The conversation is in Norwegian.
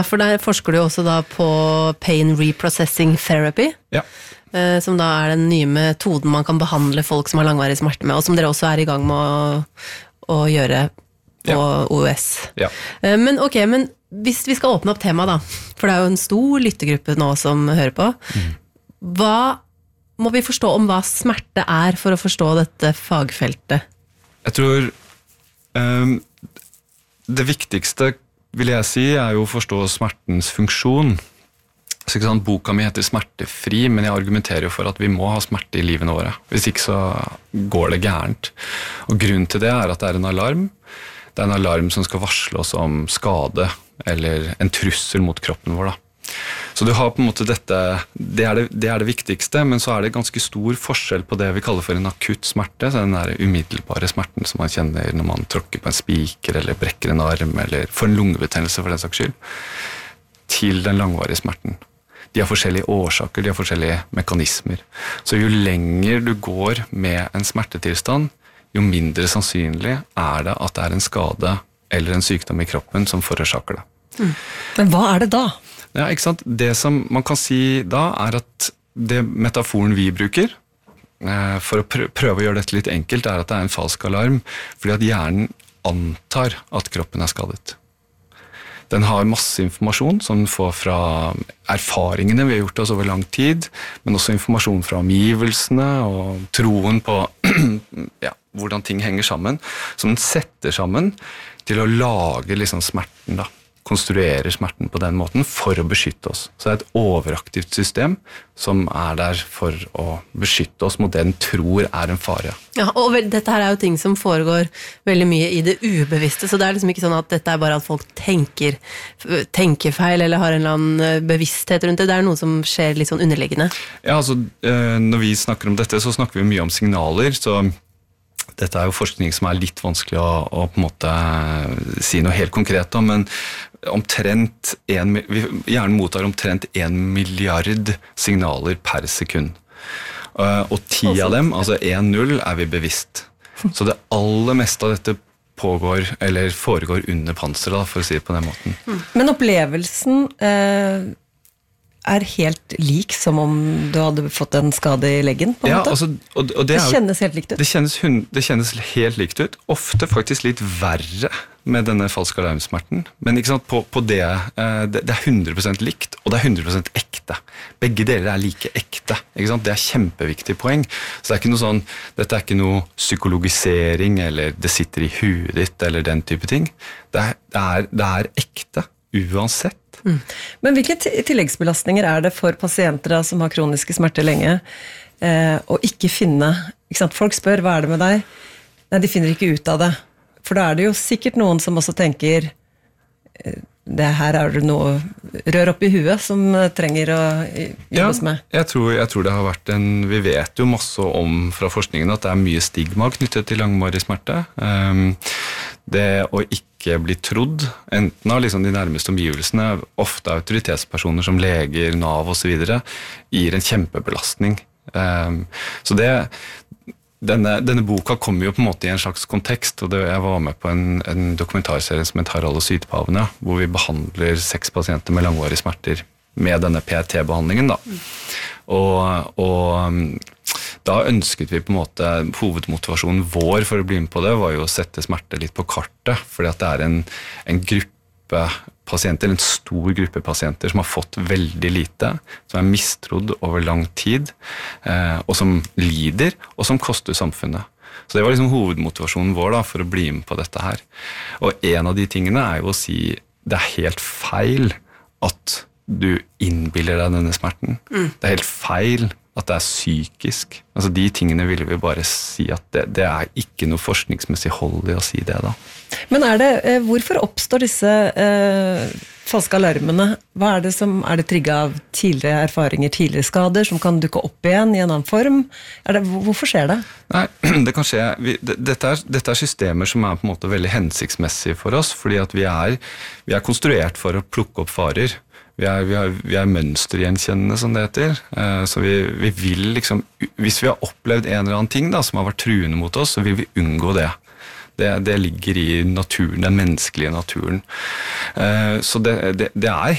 For der forsker du også da på pain reprocessing therapy, Ja. Som da den nye metoden man kan behandle folk som har langvarig smerte med, og som dere også i gang med å gjøre på OUS. Ja. Men men hvis vi skal åpne opp temaet da, for det jo en stor lyttegruppe nå som hører på, hva må vi forstå om hva smerte for å forstå dette fagfeltet? Jeg tror det viktigste, vil jeg si, jo å forstå smertens funksjon. Så ikke sant, boka mi heter Smertefri, men jeg argumenterer jo for at vi må ha smerte i livene våre. Hvis ikke så går det gærent. Og grunnen til det at det en alarm. Det en alarm som skal varsle oss om skade eller en trussel mot kroppen vår da. Så du har på en måte dette, det det viktigste, men så det ganske stor forskjell på det vi kaller for en akutt smerte, så den der umiddelbare smerten som man kjenner når man tråkker på en spiker, eller brekker en arm, eller får en lungebetennelse for den saks skyld, til den langvarige smerten. De har forskjellige årsaker, de har forskjellige mekanismer. Så jo lenger du går med en smertetilstand, jo mindre sannsynlig det at det en skade eller en sykdom i kroppen som forårsaker det. Men hva det da? Ja, ikke sant? Det som man kan si da at det metaforen vi bruker, for å prøve å gjøre dette litt enkelt, at det en falsk alarm, fordi at hjernen antar at kroppen skadet. Den har masse informasjon som den får fra erfaringene vi har gjort oss over lang tid, men også informasjon fra omgivelsene og troen på hvordan ting henger sammen, som den setter sammen til å lage liksom smerten da. Konstruerer smerten på den måten for å beskytte oss. Så det et overaktivt system som der for å beskytte oss mot det den tror en fare. Ja, og dette her jo ting som foregår veldig mye i det ubevisste, så det liksom ikke sånn at dette bare at folk tenker feil eller har en eller annen bevissthet rundt det. Det noe som skjer litt sånn underliggende. Ja, altså når vi snakker om dette, så snakker vi mye om signaler, så dette jo forskning som litt vanskelig å på en måte si noe helt konkret om, men vi gjerne mottar omtrent 1 milliard signaler per sekund. Og 10 av dem, altså 1-0, vi bevisst. Så det aller meste av dette pågår, eller foregår under panseret, for å si det på den måten. Men opplevelsen helt lik som om du hadde fått en skade i leggen, på en måte? Altså, og det kjennes helt likt ut? Det kjennes helt likt ut. Ofte faktisk litt verre med denne falske alarmsmerten. Men ikke sant, på det 100% likt, og det 100% ekte. Begge deler like ekte. Ikke sant? Det kjempeviktig poeng. Så det ikke noe sånn, dette ikke noe psykologisering, eller det sitter i huet ditt, eller den type ting. Det ekte, uansett. Men hvilke tilleggsbelastninger det for pasienter som har kroniske smerter lenge å ikke finne, ikke sant? Folk spør, hva det med deg? Nei, de finner ikke ut av det. For da det jo sikkert noen som også tenker, det her det noe rør opp i huet som trenger å jobbes med. Jeg tror det har vært vi vet jo masse om fra forskningen at det mye stigma knyttet til langvarig smerte. Det å ikke bli trodd, enten av liksom de nærmeste omgivelsene, ofte autoritetspersoner som leger, NAV og så videre, gir en kjempebelastning. Så denne boka kommer jo på en måte i en slags kontekst, og jeg var med på en dokumentarserie som heter Harald og sytepavene, hvor vi behandler 6 pasienter med langvarige smerter med denne PRT-behandlingen da. Og da ønsket vi på en måte, hovedmotivasjonen vår for å bli med på det, var jo å sette smerte litt på kartet, fordi at det en gruppe pasienter, en stor gruppe pasienter som har fått veldig lite, som mistrodd over lang tid, og som lider, og som koster samfunnet. Så det var liksom hovedmotivasjonen vår da, for å bli med på dette her. Og en av de tingene jo å si, det helt feil at du innbiller deg denne smerten. Det helt feil at det psykisk. Altså de tingene ville vi bare si at det ikke noe forskningsmessig hold i å si det da. Men hvorfor oppstår disse falske alarmene? Hva det som det trigget av tidligere erfaringer, tidligere skader, som kan dukke opp igjen i en annen form? Hvorfor skjer det? Nei, det kan skje. Dette systemer som på en måte veldig hensiktsmessige for oss, fordi at vi konstruert for å plukke opp farer. Vi mønstergjenkjennende, som det heter. Så vi vil liksom, hvis vi har opplevd en eller annen ting da, som har vært truende mot oss, så vil vi unngå det. Det ligger i naturen, den menneskelige naturen. Så det